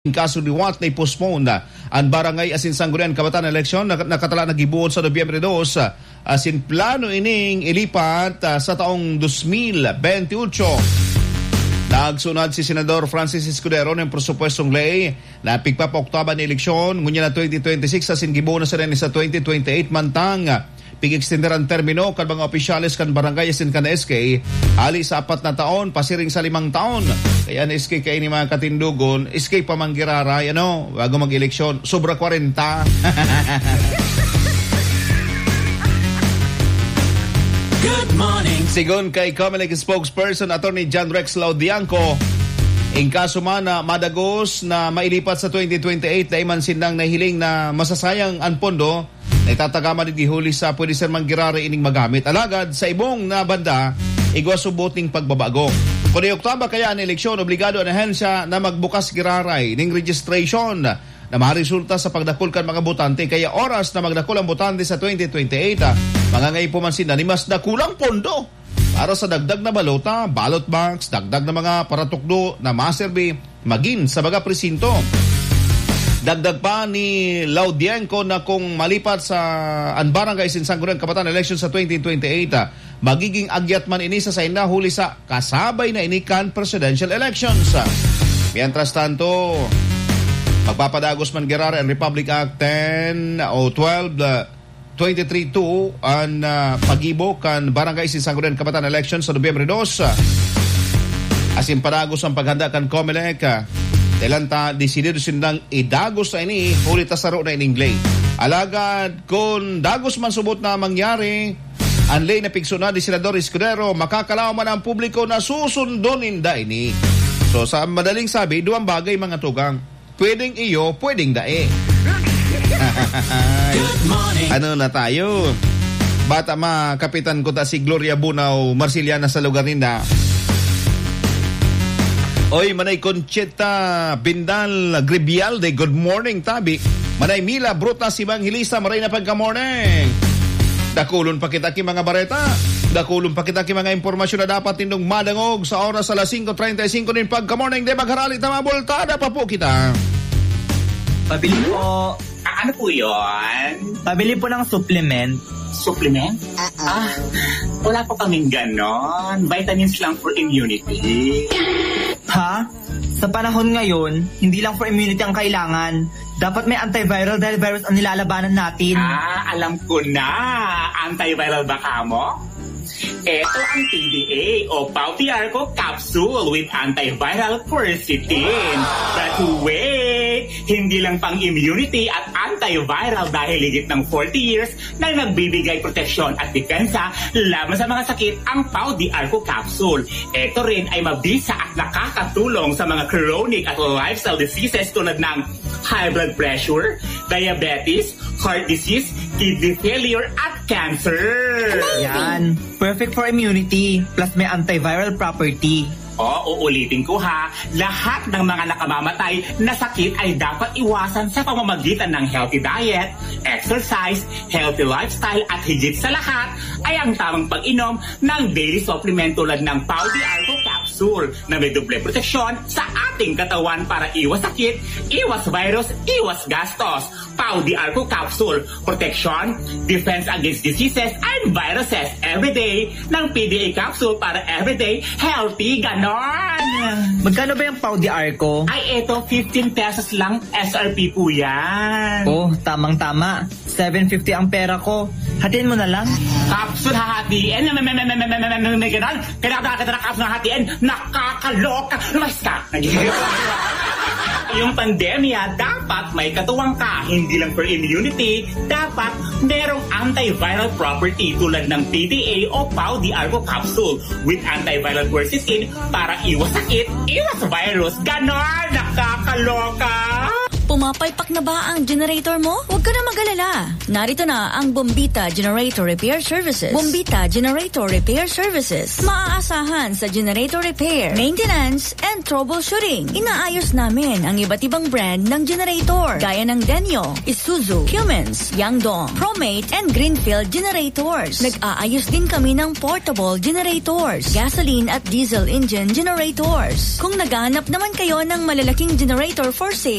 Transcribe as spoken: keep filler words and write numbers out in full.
In kaso liwat na i-postpone na ang barangay asin sanggunian kabataan eleksyon na nakatala nagibuot sa Nobyembre two asin plano ining ilipat uh, sa taong two thousand twenty-eight. Nagsunod si Senador Francis Escudero ng presupuestong ley na pigpapa-Oktubre na eleksyon ngunya na twenty twenty-six asin gibuot na sa rin sa twenty twenty-eight mantang pig-extender ang termino kan mga opisyalis kan barangay asin kan S K ali sa apat na taon pasiring sa limang taon. Kaya na S K kay ni mga katindugon S K pamanggiraray ano bago mag-eleksyon sobra forty. Good morning. Sigon kay Comelec spokesperson Attorney John Rex Laudianco, in kaso man na madagos na mailipat sa twenty twenty-eight na iman sindang nahiling na masasayang ang pondo na itatagaman ni huli sa pwede ser manggirari ining magamit. Alagad sa ibong na banda, igwasuboting pagbabago. Kung i-Oktubre kaya ang eleksyon, obligado ang ahensya na magbukas giraray ning registration na maresulta sa pagdakulkan mga botante. Kaya oras na magdakul ang botante sa twenty twenty-eight, mga ngay pumansin na ni mas dakulang pondo para sa dagdag na balota, ballot box, dagdag na mga paratukdo na maserbi magin sa mga presinto. Dagdag pa ni Laudianco na kung malipat sa Anbarangay Sinsanggunian Kabataan election sa twenty twenty-eight, magiging agyat man ini sa saina huli sa kasabay na inikan presidential elections. Mientras tanto, magpapadagos man gerara ang Republic Act ten o twelve twenty-three two ang uh, pagibo kan Barangay Sinsanggunian Kabataan election sa Nobyembre two. Asin padagos ang paghanda kan Comelec. Telanta desidido sindang idagos sa ini huli tasaro na ining lay. Alagad kung dagos man subot na mangyari ang lay na pigsuna ni Senador Escudero, makakalaw man ang publiko na susundunin da ini. So sa madaling sabi, duwang bagay mga tugang, pwedeng iyo, pwedeng dae. Ano na tayo? Bata ma, kapitan ko ta si Gloria Bunao Marciliana sa lugar ninda. Oy, manay Concheta Bindal Gribialde, good morning tabi. Manay Mila Bruta Sibanghilista, maray na pagka-morning. Dakulon pa kita ki mga bareta. Dakulon pa kita ki mga impormasyon na dapat tindong madangog sa oras alas five thirty-five nin pagka-morning. De magharali tama boltada pa po kita. Pabili po. Ah, ano po yun? Pabili po ng supplement. Supplement? Uh-uh. Ah, wala po kaming ganon. Vitamins lang for immunity. Ha? Sa panahon ngayon, hindi lang for immunity ang kailangan. Dapat may antiviral dahil virus ang nilalabanan natin. Ah, alam ko na. Antiviral ba ka mo? Ito ang P D A o Pau Di Arco Capsule with antiviral quercetin. But wait, hindi lang pang immunity at antiviral dahil higit ng forty years na nagbibigay proteksyon at depensa laban sa mga sakit ang Pau Di Arco Capsule. Ito rin ay mabisa at nakakatulong sa mga chronic at lifestyle diseases tulad ng high blood pressure, diabetes, heart disease, kidney failure at cancer. Yan. Perfect for immunity. Plus may antiviral property. O, uulitin ko ha, lahat ng mga nakamamatay na sakit ay dapat iwasan sa pamamagitan ng healthy diet, exercise, healthy lifestyle at higit sa lahat ay ang tamang pag-inom ng daily supplement tulad ng Pau Di Arco Capsule na may doble proteksyon sa ating katawan para iwas sakit, iwas virus, iwas gastos. Pau Di Arco Capsule, protection, defense against diseases and viruses everyday ng P D A Capsule para everyday healthy ganon. Magkano ba yung Pau Di Arco? Ay, eto, fifteen pesos lang S R P po yan. Oh, tamang-tama. seven fifty ang pera ko. Hatiin mo na lang. Capsule hahatiin? May ganon? Kailangan kita na capsule hahatiin? Nakakaloka! Lumayas ka! Yung pandemya, dapat may katuwang ka. Hindi lang for immunity, dapat merong antiviral property tulad ng P D A o Pau Di Arco Capsule with antiviral quercetin para iwas sakit, iwas virus. Ganon! Nakakaloka! Pumapalpak na ba ang generator mo? Huwag ka na mag-alala. Narito na ang Bombita Generator Repair Services. Bombita Generator Repair Services. Maaasahan sa generator repair, maintenance, and troubleshooting. Inaayos namin ang iba't ibang brand ng generator gaya ng Denyo, Isuzu, Cummins, Yangdong, Promate, and Greenfield generators. Nag-aayos din kami ng portable generators, gasoline at diesel engine generators. Kung naghahanap naman kayo ng malalaking generator for sale,